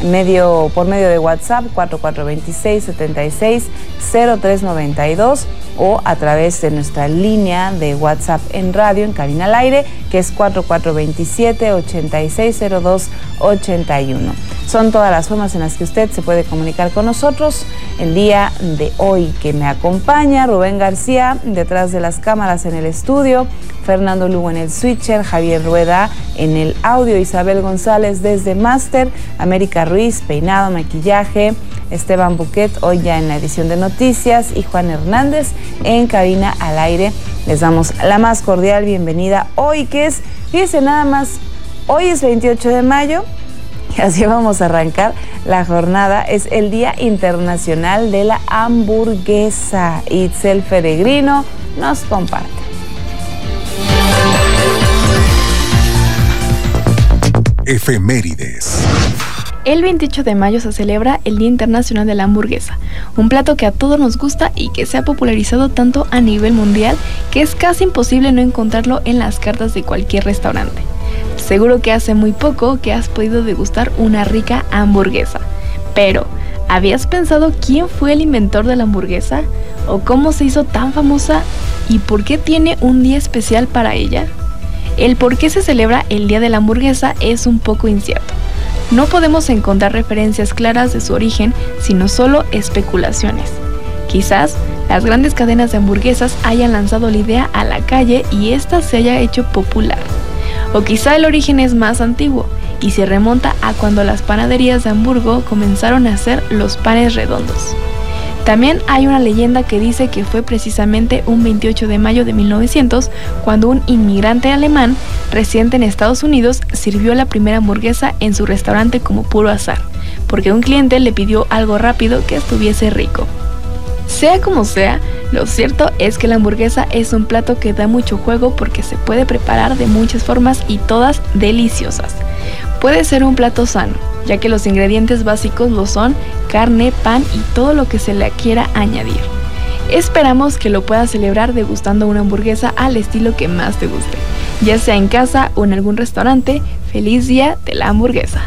por medio de WhatsApp 4426-760392 o a través de nuestra línea de WhatsApp en radio, en cabina al aire, que es 4427-860281. Son todas las formas en las que usted se puede comunicar con nosotros. El día de hoy que me acompaña Rubén García detrás de las cámaras en el estudio, Fernando Lugo en el switcher, Javier Rueda en el audio, Isabel González desde Máster, América Ruiz, peinado, maquillaje, Esteban Buquet hoy ya en la edición de noticias y Juan Hernández en cabina al aire. Les damos la más cordial bienvenida hoy que es, fíjense nada más, hoy es 28 de mayo. Y así vamos a arrancar la jornada. Es el Día Internacional de la Hamburguesa. Itzel Peregrino nos comparte. Efemérides. El 28 de mayo se celebra el Día Internacional de la Hamburguesa, un plato que a todos nos gusta y que se ha popularizado tanto a nivel mundial que es casi imposible no encontrarlo en las cartas de cualquier restaurante. Seguro que hace muy poco que has podido degustar una rica hamburguesa, pero ¿habías pensado quién fue el inventor de la hamburguesa? ¿O cómo se hizo tan famosa? ¿Y por qué tiene un día especial para ella? El por qué se celebra el Día de la Hamburguesa es un poco incierto. No podemos encontrar referencias claras de su origen, sino solo especulaciones. Quizás las grandes cadenas de hamburguesas hayan lanzado la idea a la calle y ésta se haya hecho popular. O quizá el origen es más antiguo y se remonta a cuando las panaderías de Hamburgo comenzaron a hacer los panes redondos. También hay una leyenda que dice que fue precisamente un 28 de mayo de 1900 cuando un inmigrante alemán residente en Estados Unidos sirvió la primera hamburguesa en su restaurante como puro azar, porque un cliente le pidió algo rápido que estuviese rico. Sea como sea, lo cierto es que la hamburguesa es un plato que da mucho juego porque se puede preparar de muchas formas y todas deliciosas. Puede ser un plato sano, ya que los ingredientes básicos lo son carne, pan y todo lo que se le quiera añadir. Esperamos que lo puedas celebrar degustando una hamburguesa al estilo que más te guste, ya sea en casa o en algún restaurante. ¡Feliz Día de la Hamburguesa!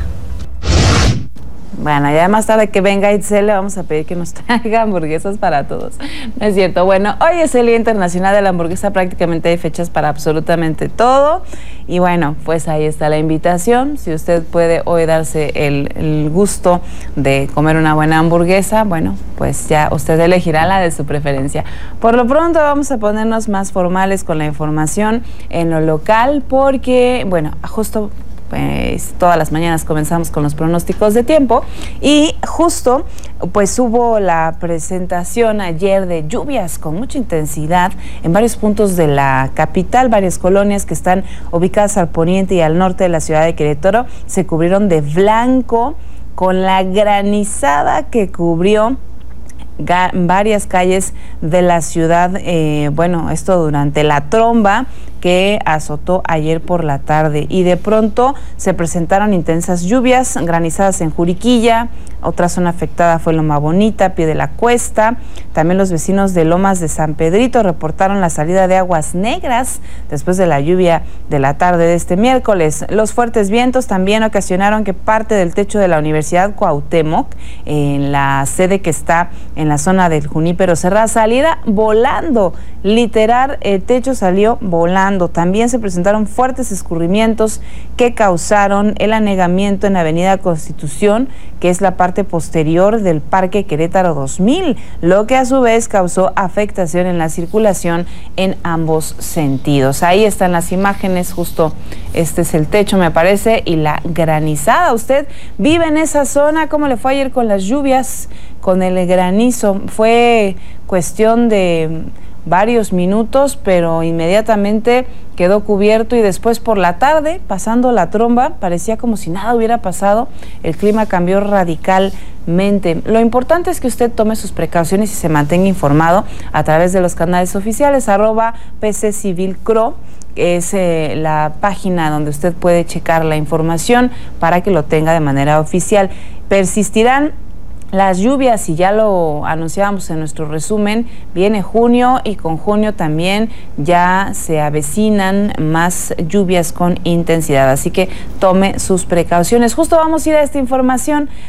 Bueno, ya más tarde que venga Itzel le vamos a pedir que nos traiga hamburguesas para todos. No es cierto. Bueno, hoy es el Día Internacional de la Hamburguesa, prácticamente hay fechas para absolutamente todo. Y bueno, pues ahí está la invitación. Si usted puede hoy darse el gusto de comer una buena hamburguesa, bueno, pues ya usted elegirá la de su preferencia. Por lo pronto vamos a ponernos más formales con la información en lo local porque, bueno, justo pues todas las mañanas comenzamos con los pronósticos de tiempo y justo pues hubo la presentación ayer de lluvias con mucha intensidad en varios puntos de la capital. Varias colonias que están ubicadas al poniente y al norte de la ciudad de Querétaro se cubrieron de blanco con la granizada que cubrió varias calles de la ciudad, bueno, esto durante la tromba que azotó ayer por la tarde y de pronto se presentaron intensas lluvias, granizadas en Juriquilla. Otra zona afectada fue Loma Bonita, Pie de la Cuesta. También los vecinos de Lomas de San Pedrito reportaron la salida de aguas negras después de la lluvia de la tarde de este miércoles. Los fuertes vientos también ocasionaron que parte del techo de la Universidad Cuauhtémoc, en la sede que está en la zona del Junípero Serra, saliera volando. Literal, el techo salió volando. También se presentaron fuertes escurrimientos que causaron el anegamiento en Avenida Constitución, que es la parte posterior del Parque Querétaro 2000, lo que a su vez causó afectación en la circulación en ambos sentidos. Ahí están las imágenes, justo este es el techo, me parece, y la granizada. ¿Usted vive en esa zona? ¿Cómo le fue ayer con las lluvias, con el granizo? Fue cuestión de varios minutos, pero inmediatamente quedó cubierto y después por la tarde, pasando la tromba, parecía como si nada hubiera pasado. El clima cambió radicalmente. Lo importante es que usted tome sus precauciones y se mantenga informado a través de los canales oficiales, @PCCivilCro, que es la página donde usted puede checar la información para que lo tenga de manera oficial. Persistirán las lluvias, y ya lo anunciábamos en nuestro resumen, viene junio y con junio también ya se avecinan más lluvias con intensidad, así que tome sus precauciones. Justo vamos a ir a esta información